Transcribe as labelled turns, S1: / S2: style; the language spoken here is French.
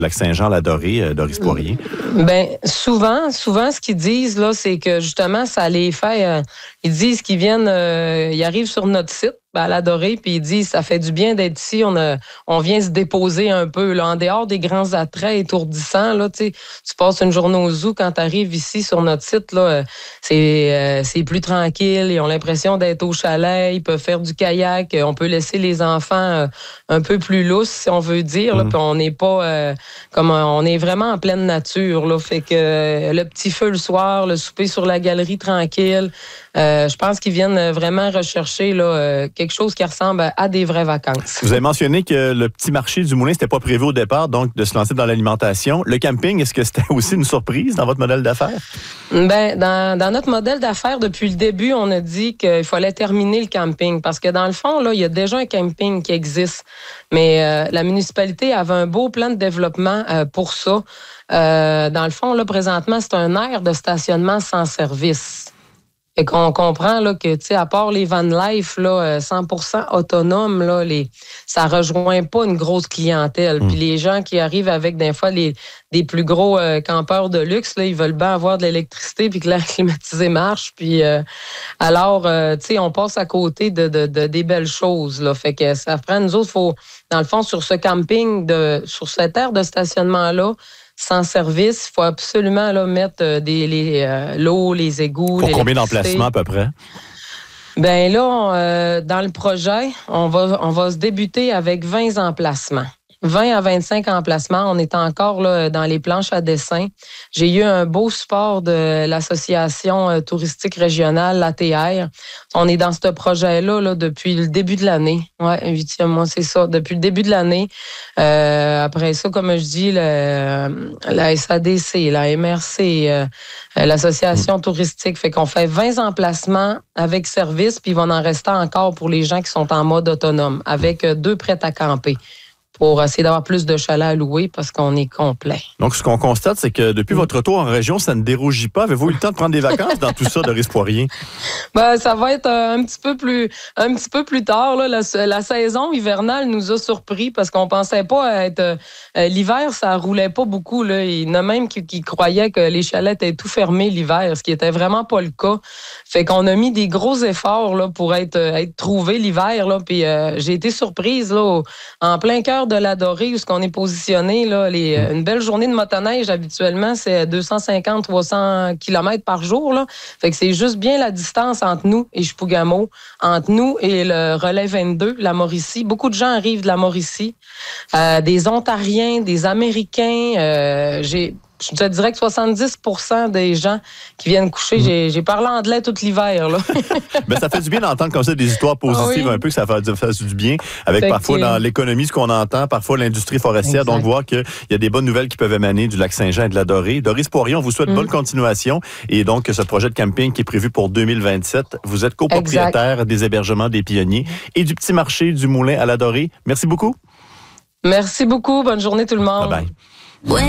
S1: Lac-Saint-Jean, la Dorée, Doris Poirier?
S2: Ben souvent, ce qu'ils disent là, c'est que justement, ça les fait. Ils disent qu'ils viennent, ils arrivent sur notre site, à la Dorée, puis ils disent ça fait du bien d'être ici. On vient se déposer un peu là, en dehors des grands attraits étourdissants. Là, tu passes une journée au zoo quand tu arrives ici sur notre site. Là, c'est plus tranquille. Ils ont l'impression d'être au chalet. Ils peuvent faire du kayak. On peut laisser les enfants un peu plus lousses, si on veut dire. Là, puis on n'est pas on est vraiment en pleine nature. Là, fait que le petit feu le soir, le souper sur la galerie tranquille. Je pense qu'ils viennent vraiment rechercher là, quelque chose qui ressemble à des vraies vacances.
S1: Vous avez mentionné que le petit marché du Moulin, c'était pas prévu au départ, donc de se lancer dans l'alimentation. Le camping, est-ce que c'était aussi une surprise dans votre modèle d'affaires?
S2: Ben, dans notre modèle d'affaires, depuis le début, on a dit qu'il fallait terminer le camping parce que dans le fond, là, il y a déjà un camping qui existe. Mais la municipalité avait un beau plan de développement pour ça. Dans le fond, là, présentement, c'est un aire de stationnement sans service. Et qu'on comprend là que, tu sais, à part les van life là, 100% autonomes là, ça rejoint pas une grosse clientèle. Puis les gens qui arrivent avec des fois des plus gros campeurs de luxe là, ils veulent bien avoir de l'électricité puis que l'air climatisé marche. Puis alors, tu sais, on passe à côté de des belles choses là. Fait que ça prend nous autres, faut dans le fond sur ce camping sur cette aire de stationnement là. Sans service, il faut absolument là, mettre l'eau, les égouts.
S1: Pour combien d'emplacements à peu près?
S2: Ben là, dans le projet, on va se débuter avec 20 emplacements. 20 à 25 emplacements. On est encore là, dans les planches à dessin. J'ai eu un beau support de l'Association touristique régionale, l'ATR. On est dans ce projet-là là, depuis le début de l'année. Ouais, 8e mois, c'est ça. Depuis le début de l'année. Après ça, comme je dis, la SADC, la MRC, l'Association touristique. Fait qu'on fait 20 emplacements avec service, puis il va en rester encore pour les gens qui sont en mode autonome, avec 2 prêts à camper, pour essayer d'avoir plus de chalets à louer parce qu'on est complet.
S1: Donc, ce qu'on constate, c'est que depuis votre retour en région, ça ne dérougit pas. Avez-vous eu le temps de prendre des vacances dans tout ça, Doris Poirier?
S2: Ben, ça va être un petit peu plus tard. Là. La saison hivernale nous a surpris parce qu'on pensait pas être... l'hiver, ça roulait pas beaucoup. Là. Il y en a même qui croyaient que les chalets étaient tout fermés l'hiver, ce qui était vraiment pas le cas. Fait qu'on a mis des gros efforts là, pour être trouvés l'hiver. Là. Puis j'ai été surprise là, en plein cœur de la Dorée où ce qu'on est positionné là, une belle journée de motoneige habituellement c'est 250-300 km par jour là. Fait que c'est juste bien la distance entre nous et Chibougamau, entre nous et le relais 22, la Mauricie. Beaucoup de gens arrivent de la Mauricie, des Ontariens, des Américains. Je te dirais que 70% des gens qui viennent coucher, j'ai parlé anglais tout l'hiver. Là.
S1: Ben, ça fait du bien d'entendre comme ça des histoires positives, un peu, que ça fasse du bien, avec parfois dans l'économie ce qu'on entend, parfois l'industrie forestière. Exact. Donc, voir qu'il y a des bonnes nouvelles qui peuvent émaner du Lac-Saint-Jean et de la Dorée. Doris Poirier, on vous souhaite bonne continuation. Et donc, ce projet de camping qui est prévu pour 2027, vous êtes copropriétaire des hébergements des Pionniers et du petit marché du Moulin à la Dorée. Merci beaucoup.
S2: Merci beaucoup. Bonne journée tout le monde.
S1: Bye bye.